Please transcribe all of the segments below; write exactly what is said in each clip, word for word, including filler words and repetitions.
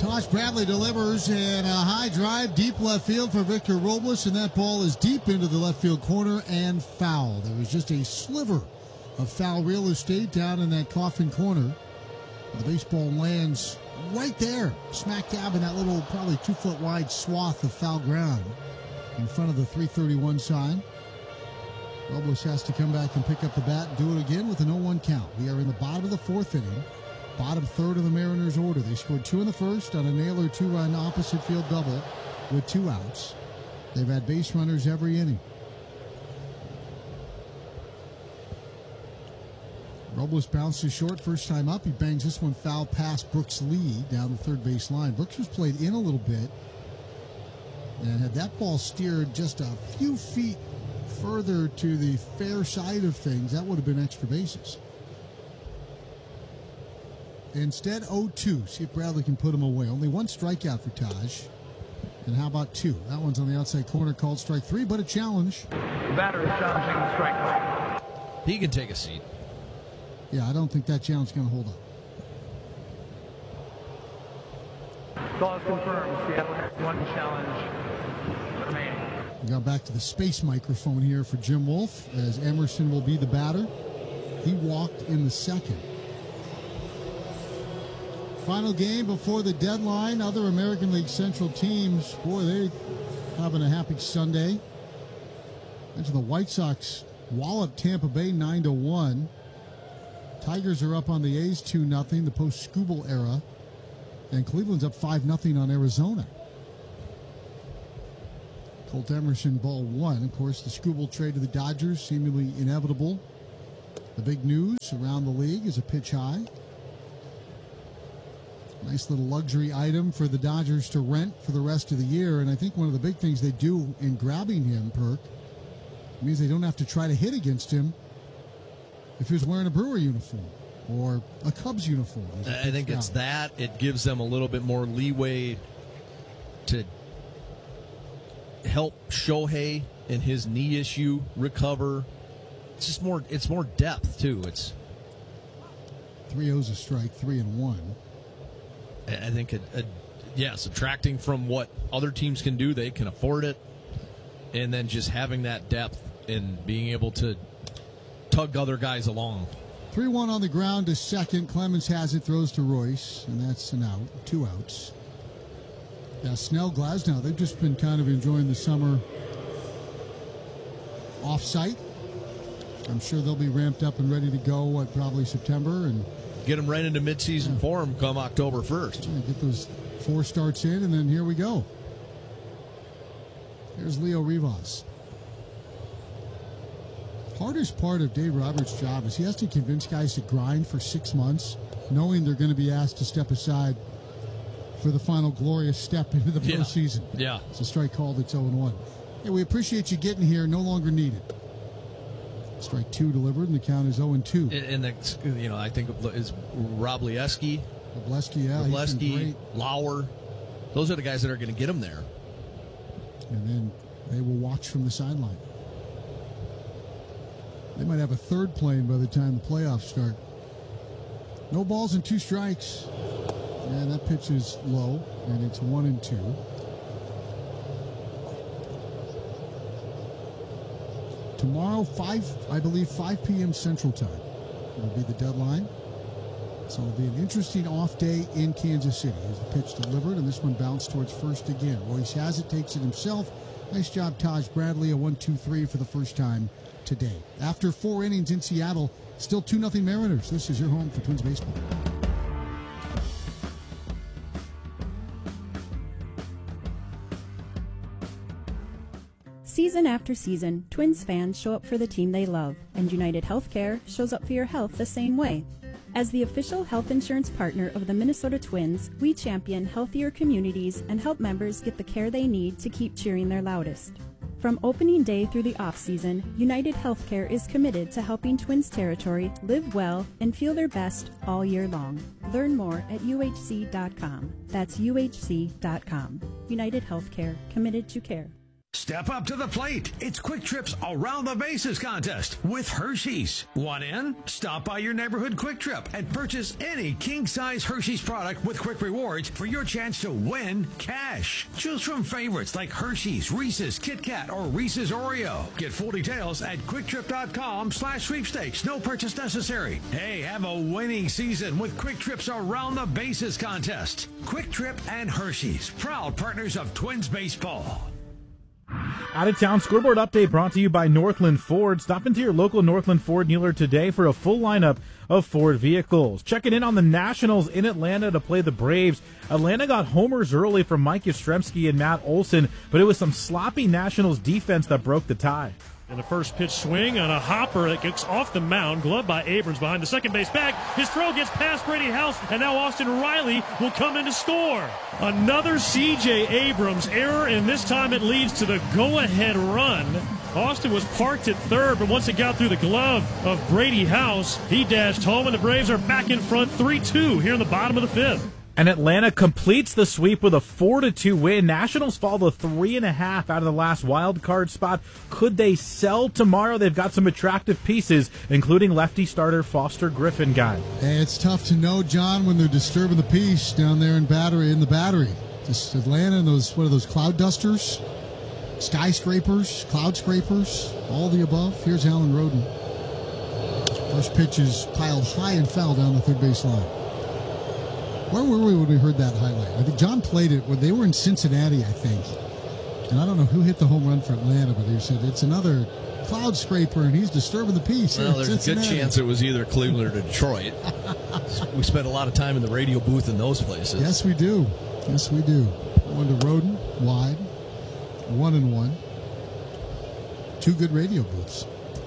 Tosh Bradley delivers in a high drive, deep left field for Victor Robles, and that ball is deep into the left field corner and foul. There was just a sliver of foul real estate down in that coffin corner. The baseball lands right there, smack dab in that little probably two-foot wide swath of foul ground in front of the three thirty-one sign. Robles has to come back and pick up the bat and do it again with an oh one count. We are in the bottom of the fourth inning. Bottom third of the Mariners' order. They scored two in the first on a Naylor two-run opposite field double with two outs. They've had base runners every inning. Robles bounces short first time up. He bangs this one foul past Brooks Lee down the third base line. Brooks was played in a little bit. And had that ball steered just a few feet further to the fair side of things, that would have been extra bases. Instead, oh two. See if Bradley can put him away. Only one strikeout for Taj. And how about two? That one's on the outside corner, called strike three, but a challenge. The batter is challenging strike one. He can take a seat. Yeah, I don't think that challenge is going to hold up. Call is confirmed. Seattle has one challenge remaining. We got back to the space microphone here for Jim Wolf, as Emerson will be the batter. He walked in the second. Final game before the deadline. Other American League Central teams, boy, they having a happy Sunday. Into the White Sox wallop Tampa Bay nine to one. Tigers are up on the A's two nothing, the post-Skubal era. And Cleveland's up five nothing on Arizona. Colt Emerson, ball one. Of course, the Skubal trade to the Dodgers, seemingly inevitable. The big news around the league is a pitch high. Nice little luxury item for the Dodgers to rent for the rest of the year. And I think one of the big things they do in grabbing him, Perk, means they don't have to try to hit against him if he was wearing a Brewer uniform or a Cubs uniform. I think it's that. It gives them a little bit more leeway to help Shohei and his knee issue recover. It's just more, it's more depth, too. It's three oh's a strike, three and one. I think, a, a, yeah, subtracting from what other teams can do, they can afford it. And then just having that depth and being able to tug other guys along. three one on the ground to second. Clemens has it, throws to Royce, and that's an out. Two outs. Yeah, Snell, Glasnow, they've just been kind of enjoying the summer off-site. I'm sure they'll be ramped up and ready to go at probably September. And get them right into midseason yeah. form come October first. Yeah, get those four starts in, and then here we go. Here's Leo Rivas. Hardest part of Dave Roberts' job is he has to convince guys to grind for six months, knowing they're going to be asked to step aside for the final glorious step into the yeah. postseason. Yeah. It's a strike called. It's oh and one. Hey, we appreciate you getting here. No longer needed. Strike two delivered, and the count is oh and two. And, and you know, I think is Wroblewski, Wroblewski, yeah, Wroblewski, Lauer. Those are the guys that are going to get him there. And then they will watch from the sideline. They might have a third plane by the time the playoffs start. No balls and two strikes. And that pitch is low, and it's one and two. Tomorrow, five, I believe, five p.m. Central Time will be the deadline. So it'll be an interesting off day in Kansas City. Here's the pitch delivered, and this one bounced towards first again. Royce has it, takes it himself. Nice job, Taj Bradley, a one two three for the first time today. After four innings in Seattle, still two nothing Mariners. This is your home for Twins baseball. Season after season, Twins fans show up for the team they love, and United Healthcare shows up for your health the same way. As the official health insurance partner of the Minnesota Twins, we champion healthier communities and help members get the care they need to keep cheering their loudest. From opening day through the off-season, United Healthcare is committed to helping Twins territory live well and feel their best all year long. Learn more at U H C dot com. That's U H C dot com. United Healthcare, committed to care. Step up to the plate. It's Quick Trip's Around the Bases contest with Hershey's. Want in? Stop by your neighborhood Quick Trip and purchase any king-size Hershey's product with Quick Rewards for your chance to win cash. Choose from favorites like Hershey's, Reese's, Kit Kat, or Reese's Oreo. Get full details at quicktrip.com slash sweepstakes. No purchase necessary. Hey, have a winning season with Quick Trip's Around the Bases contest. Quick Trip and Hershey's, proud partners of Twins baseball. Out-of-town scoreboard update brought to you by Northland Ford. Stop into your local Northland Ford dealer today for a full lineup of Ford vehicles. Checking in on the Nationals in Atlanta to play the Braves. Atlanta got homers early from Mike Yastrzemski and Matt Olson, but it was some sloppy Nationals defense that broke the tie. And the first pitch swing on a hopper that gets off the mound, gloved by Abrams behind the second base bag. His throw gets past Brady House, and now Austin Riley will come in to score. Another C J Abrams error, and this time it leads to the go-ahead run. Austin was parked at third, but once it got through the glove of Brady House, he dashed home, and the Braves are back in front three two here in the bottom of the fifth. And Atlanta completes the sweep with a four to two win. Nationals fall to three and a half out of the last wild card spot. Could they sell tomorrow? They've got some attractive pieces, including lefty starter Foster Griffin guy. Hey, it's tough to know, John, when they're disturbing the peace down there in battery in the battery. Just Atlanta and those what are those cloud dusters, skyscrapers, cloud scrapers, all the above. Here's Alan Roden. First pitch is piled high and foul down the third base line. Where were we when we heard that highlight? I think John played it when they were in Cincinnati, I think. And I don't know who hit the home run for Atlanta, but he said it's another cloud scraper, and he's disturbing the peace. Well, there's a good chance it was either Cleveland or Detroit. We spent a lot of time in the radio booth in those places. Yes, we do. Yes, we do. One to Roden, wide, one and one. Two good radio booths.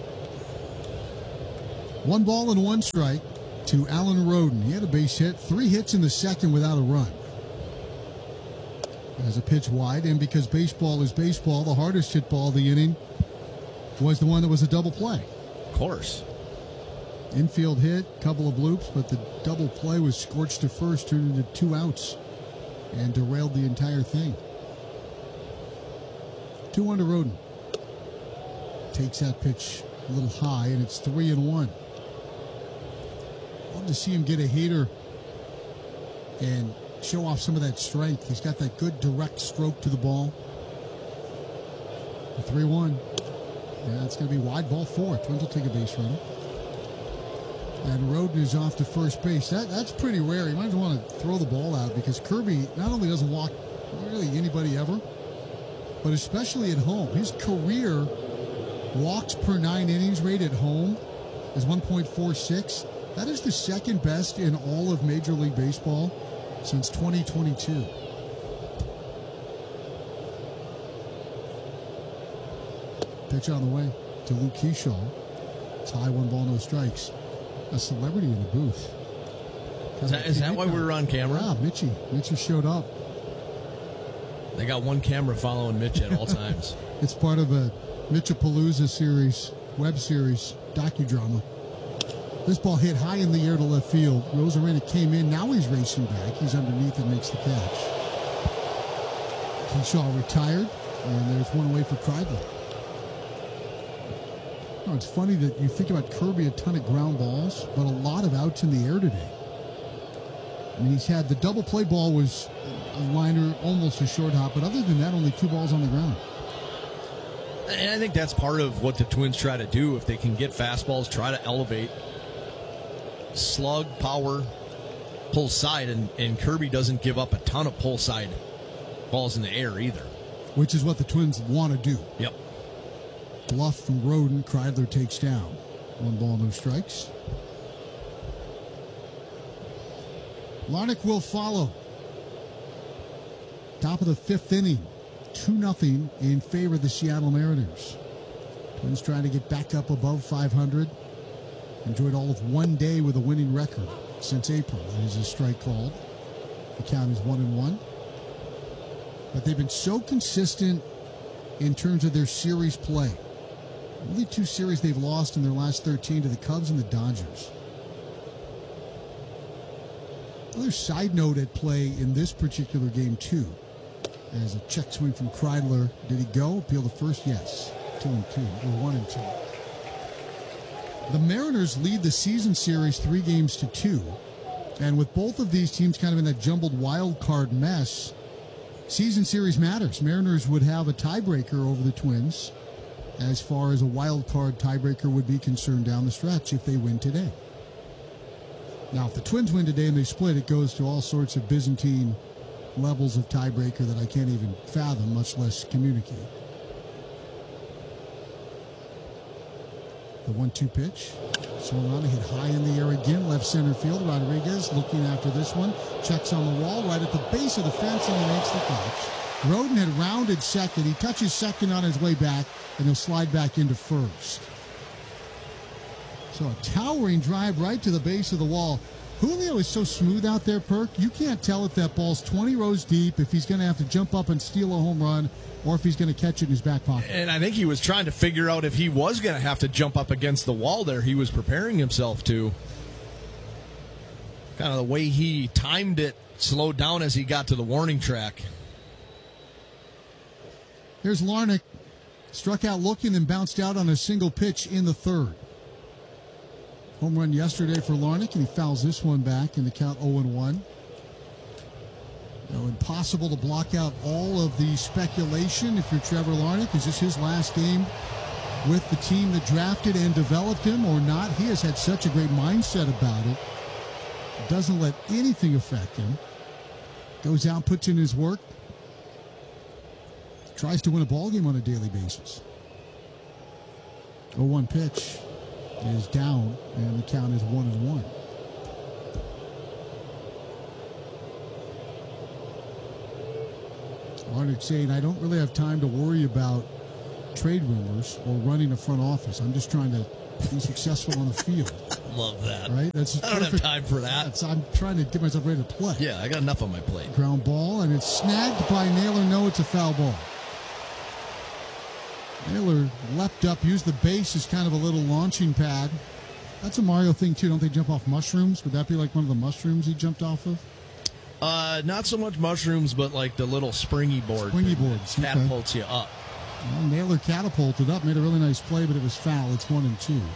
One ball and one strike to Alan Roden. He had a base hit, three hits in the second without a run. As a pitch wide, and because baseball is baseball, the hardest hit ball of the inning was the one that was a double play. Of course. Infield hit, couple of bloops, but the double play was scorched to first, turned into two outs, and derailed the entire thing. two one to Roden. Takes that pitch a little high, and it's three and one. Love to see him get a heater and show off some of that strength. He's got that good direct stroke to the ball. three one. Yeah, it's going to be wide ball four. Twins will take a base runner. And Roden is off to first base. That That's pretty rare. You might want to throw the ball out because Kirby not only doesn't walk really anybody ever, but especially at home. His career walks per nine innings rate at home is one point four six. That is the second best in all of Major League Baseball since twenty twenty-two. Pitch on the way to Luke Keyshaw. It's high, one ball, no strikes. A celebrity in the booth. Is that, is that why we were on camera? Yeah, Mitchie. Mitchie showed up. They got one camera following Mitch at all times. It's part of a Mitchapalooza series, web series, docudrama. This ball hit high in the air to left field. Rosarena came in. Now he's racing back. He's underneath and makes the catch. Keyshaw retired, and there's one away for Kreidler. Oh, it's funny that you think about Kirby, a ton of ground balls, but a lot of outs in the air today. I mean, he's had the double play ball was a liner, almost a short hop, but other than that, only two balls on the ground. And I think that's part of what the Twins try to do. If they can get fastballs, try to elevate. Slug, power, pull side, and, and Kirby doesn't give up a ton of pull side balls in the air either. Which is what the Twins want to do. Yep. Bluff from Roden, Kreidler takes down. One ball, no strikes. Larnach will follow. Top of the fifth inning. two nothing in favor of the Seattle Mariners. Twins trying to get back up above five hundred. Enjoyed all of one day with a winning record since April. That is a strike called. The count is one and one. But they've been so consistent in terms of their series play. Only two series they've lost in their last thirteen to the Cubs and the Dodgers. Another side note at play in this particular game, too. As a check swing from Kreidler. Did he go? Appeal the first? Yes. Two and two, or one and two. The Mariners lead the season series three games to two. And with both of these teams kind of in that jumbled wild card mess, season series matters. Mariners would have a tiebreaker over the Twins as far as a wild card tiebreaker would be concerned down the stretch if they win today. Now, if the Twins win today and they split, it goes to all sorts of Byzantine levels of tiebreaker that I can't even fathom, much less communicate. The one two pitch. Swung on, hit high in the air again, left center field. Rodriguez looking after this one. Checks on the wall, right at the base of the fence, and he makes the catch. Roden had rounded second. He touches second on his way back, and he'll slide back into first. So a towering drive right to the base of the wall. Julio is so smooth out there, Perk. You can't tell if that ball's twenty rows deep, if he's going to have to jump up and steal a home run, or if he's going to catch it in his back pocket. And I think he was trying to figure out if he was going to have to jump up against the wall there. He was preparing himself to. Kind of the way he timed it, slowed down as he got to the warning track. Here's Larnach. Struck out looking and bounced out on a single pitch in the third. Home run yesterday for Larnach, and he fouls this one back in the count oh and one. You know, impossible to block out all of the speculation if you're Trevor Larnach. Is this his last game with the team that drafted and developed him or not? He has had such a great mindset about it. Doesn't let anything affect him. Goes out, puts in his work. Tries to win a ball game on a daily basis. oh one pitch is down, and the count is one and one. Larnach saying, I don't really have time to worry about trade rumors or running a front office. I'm just trying to be successful on the field. Love that. Right? That's I don't perfect. have time for that. That's, I'm trying to get myself ready to play. Yeah, I got enough on my plate. Ground ball, and it's snagged by Naylor. No, it's a foul ball. Naylor leapt up, used the base as kind of a little launching pad. That's a Mario thing, too. Don't they jump off mushrooms? Would that be like one of the mushrooms he jumped off of? Uh, not so much mushrooms, but like the little springy board. Springy boards. Catapults okay. you up. Well, Naylor catapulted up, made a really nice play, but it was foul. It's one and two.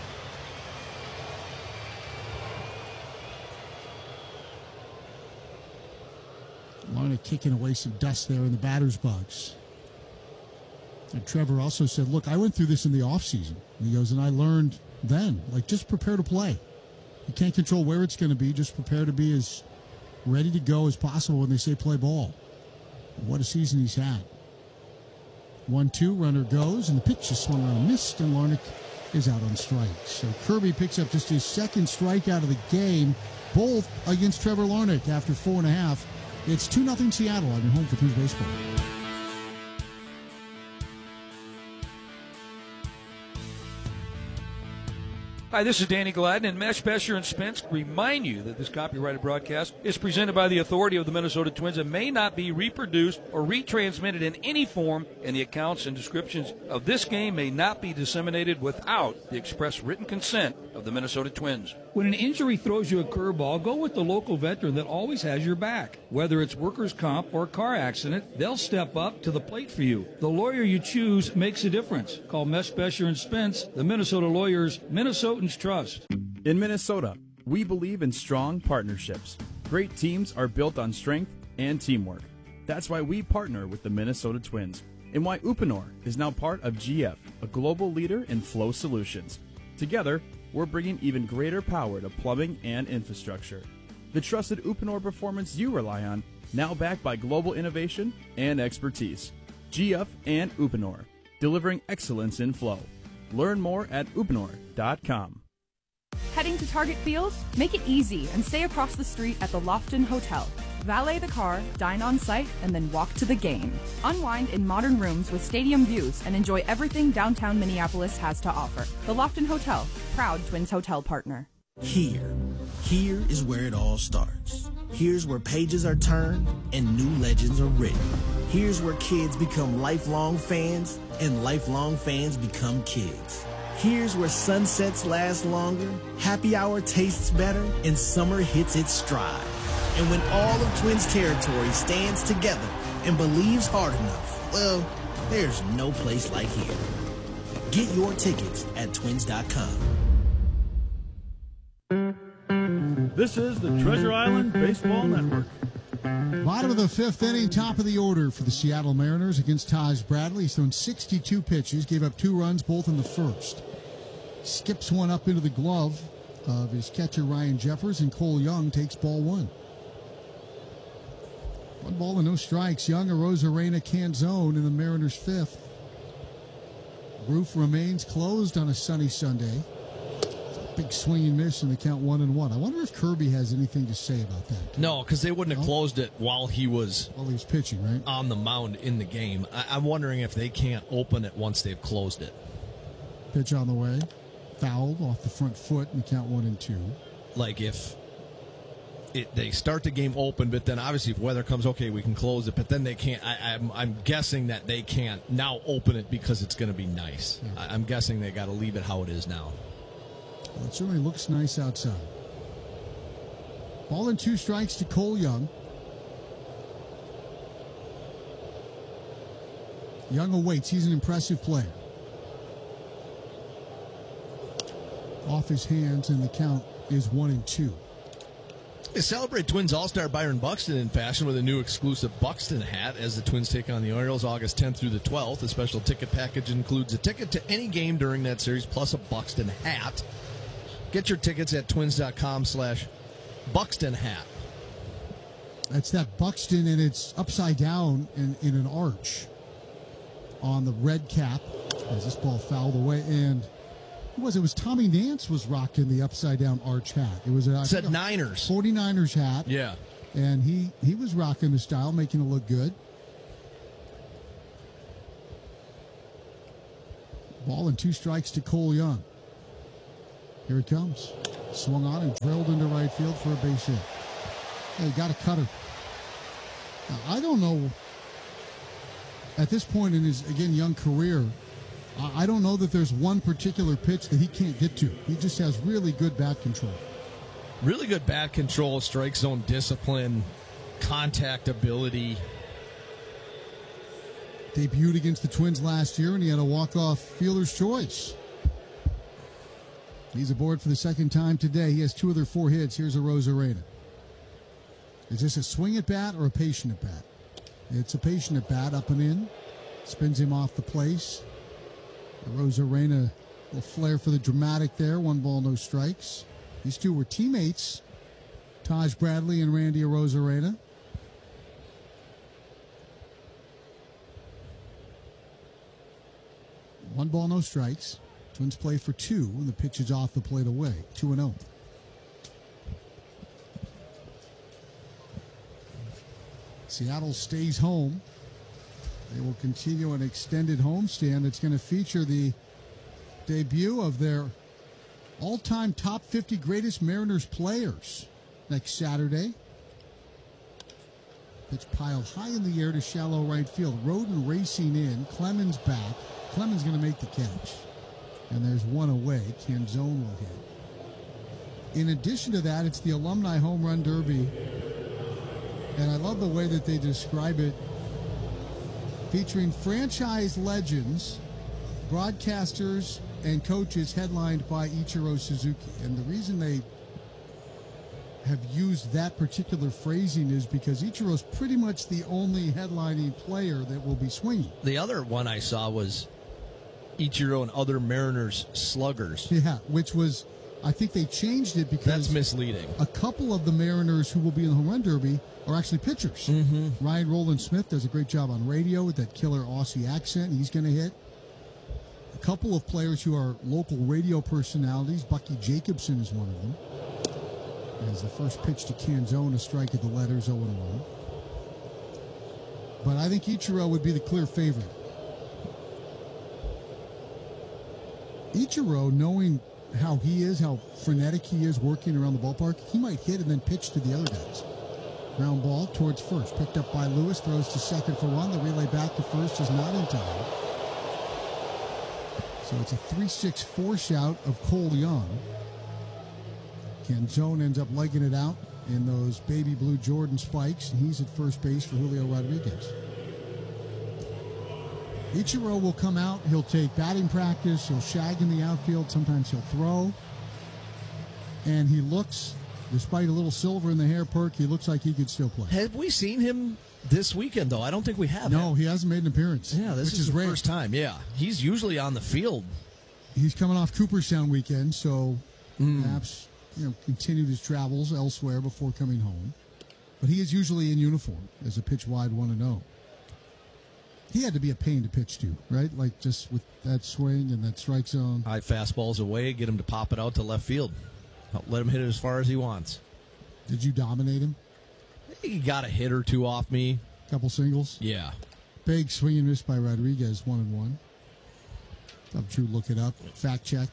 Larnach kicking away some dust there in the batter's box. And Trevor also said, look, I went through this in the offseason. And he goes, and I learned then, like, just prepare to play. You can't control where it's going to be. Just prepare to be as ready to go as possible when they say play ball. And what a season he's had. one two, runner goes, and the pitch just swung on and missed, and Larnach is out on strikes. So Kirby picks up just his second strikeout of the game, both against Trevor Larnach after four and a half. It's two nothing Seattle on your home for Twins baseball. Hi, this is Danny Gladden, and Mesh, Besher, and Spence remind you that this copyrighted broadcast is presented by the authority of the Minnesota Twins and may not be reproduced or retransmitted in any form, and the accounts and descriptions of this game may not be disseminated without the express written consent of the Minnesota Twins. When an injury throws you a curveball, go with the local veteran that always has your back. Whether it's workers' comp or car accident, they'll step up to the plate for you. The lawyer you choose makes a difference. Call Mesh, Besher, and Spence, the Minnesota lawyers, Minnesotans trust. In Minnesota, we believe in strong partnerships. Great teams are built on strength and teamwork. That's why we partner with the Minnesota Twins, and why Uponor is now part of G F, a global leader in flow solutions. Together, we're bringing even greater power to plumbing and infrastructure. The trusted Uponor performance you rely on, now backed by global innovation and expertise. G F and Uponor, delivering excellence in flow. Learn more at uponor dot com. Heading to Target Field? Make it easy and stay across the street at the Lofton Hotel. Valet the car, dine on site, and then walk to the game. Unwind in modern rooms with stadium views and enjoy everything downtown Minneapolis has to offer. The Lofton Hotel, proud Twins hotel partner. Here, here is where it all starts. Here's where pages are turned and new legends are written. Here's where kids become lifelong fans and lifelong fans become kids. Here's where sunsets last longer, happy hour tastes better, and summer hits its stride. And when all of Twins territory stands together and believes hard enough, well, there's no place like here. Get your tickets at twins dot com. This is the Treasure Island Baseball Network. Bottom of the fifth inning, top of the order for the Seattle Mariners against Taj Bradley. He's thrown sixty-two pitches, gave up two runs, both in the first. Skips one up into the glove of his catcher Ryan Jeffers, and Cole Young takes ball one. One ball and no strikes. Young, Arozarena, Canzone in the Mariners' fifth. Roof remains closed on a sunny Sunday. Big swing and miss, and the count one and one. I wonder if Kirby has anything to say about that. No, because they wouldn't have closed it while he was while he was pitching, right? On the mound in the game. I, I'm wondering if they can't open it once they've closed it. Pitch on the way, fouled off the front foot, and the count one and two. Like if it, they start the game open, but then obviously if weather comes, okay, we can close it. But then they can't. I, I'm, I'm guessing that they can't now open it because it's going to be nice. Yeah. I, I'm guessing they got to leave it how it is now. Well, it certainly looks nice outside. Ball and two strikes to Cole Young. Young awaits. He's an impressive player. Off his hands, and the count is one and two. They celebrate Twins All-Star Byron Buxton in fashion with a new exclusive Buxton hat as the Twins take on the Orioles August tenth through the twelfth. A special ticket package includes a ticket to any game during that series plus a Buxton hat. Get your tickets at twins dot com slash Buxton hat. That's that Buxton, and it's upside down in, in an arch on the red cap as this ball fouled away. And who was it? It was Tommy Nance was rocking the upside down arch hat. It was a, it said Niners. forty-niners hat. Yeah. And he, he was rocking the style, making it look good. Ball and two strikes to Cole Young. Here it comes. Swung on and drilled into right field for a base hit. Hey, got a cutter. Now, I don't know, at this point in his, again, young career, I don't know that there's one particular pitch that he can't get to. He just has really good bat control. Really good bat control, strike zone discipline, contact ability. Debuted against the Twins last year, and he had a walk-off fielder's choice. He's aboard for the second time today. He has two of their four hits. Here's Arozarena. Is this a swing at bat or a patient at bat? It's a patient at bat, up and in. Spins him off the place. Arozarena, a little flair for the dramatic there. One ball, no strikes. These two were teammates, Taj Bradley and Randy Arozarena. One ball, no strikes. Twins play for two, and the pitch is off the plate away. two and oh. Seattle stays home. They will continue an extended homestand that's going to feature the debut of their all-time top fifty greatest Mariners players next Saturday. Pitch piled high in the air to shallow right field. Roden racing in. Clemens back. Clemens going to make the catch. And there's one away. Canzone will hit. In addition to that, it's the Alumni Home Run Derby. And I love the way that they describe it. Featuring franchise legends, broadcasters, and coaches headlined by Ichiro Suzuki. And the reason they have used that particular phrasing is because Ichiro's pretty much the only headlining player that will be swinging. The other one I saw was Ichiro and other Mariners sluggers. Yeah, which was, I think they changed it because that's misleading. A couple of the Mariners who will be in the Home Run Derby are actually pitchers. Mm-hmm. Ryan Roland Smith does a great job on radio with that killer Aussie accent. He's going to hit. A couple of players who are local radio personalities. Bucky Jacobson is one of them. As the first pitch to Canzone, a strike at the letters, oh and one. But I think Ichiro would be the clear favorite. Ichiro, knowing how he is, how frenetic he is working around the ballpark, he might hit and then pitch to the other guys. Ground ball towards first. Picked up by Lewis. Throws to second for one. The relay back to first is not in time. So it's a three six four shout of Cole Young. Canzone ends up legging it out in those baby blue Jordan spikes, and he's at first base for Julio Rodriguez. Ichiro will come out. He'll take batting practice. He'll shag in the outfield. Sometimes he'll throw. And he looks, despite a little silver in the hair perk, he looks like he could still play. Have we seen him this weekend, though? I don't think we have. No, him. he hasn't made an appearance. Yeah, this which is, is the rare. first time. Yeah, he's usually on the field. He's coming off Cooperstown weekend, so Mm. perhaps you know continued his travels elsewhere before coming home. But he is usually in uniform as a pitch wide one and oh. He had to be a pain to pitch to, right? Like just with that swing and that strike zone. High fastballs away, get him to pop it out to left field. Let him hit it as far as he wants. Did you dominate him? He got a hit or two off me. Couple singles? Yeah. Big swing and miss by Rodriguez, one and one. Have Drew look it up, fact check.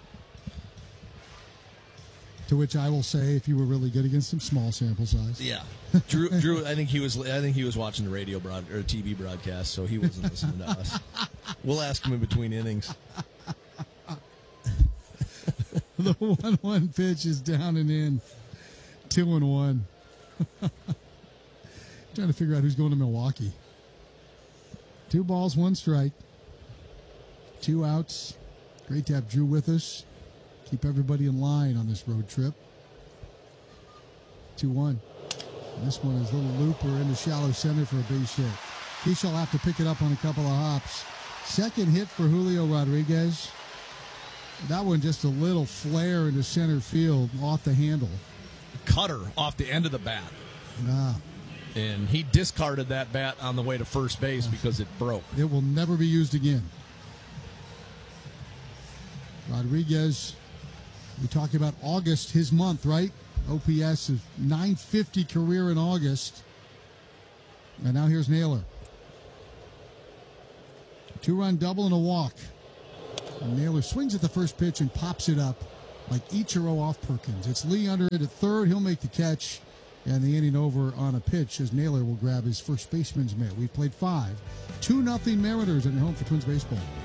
To which I will say, if you were really good against him, small sample size. Yeah, Drew. Drew. I think he was. I think he was watching the radio broad or T V broadcast, so he wasn't listening to us. We'll ask him in between innings. The one-one pitch is down and in, two and one. Trying to figure out who's going to Milwaukee. Two balls, one strike. Two outs. Great to have Drew with us. Keep everybody in line on this road trip. two one. This one is little looper into shallow center for a base hit. He shall have to pick it up on a couple of hops. Second hit for Julio Rodriguez. That one just a little flare into center field off the handle. Cutter off the end of the bat. Ah. And he discarded that bat on the way to first base because it broke. It will never be used again. Rodriguez, we talked about August, his month, right? O P S is nine fifty career in August. And now here's Naylor. Two-run double and a walk. And Naylor swings at the first pitch and pops it up like Ichiro off Perkins. It's Lee under it at third. He'll make the catch. And the inning over on a pitch as Naylor will grab his first baseman's mitt. We've played five. two nothing Mariners at home for Twins baseball.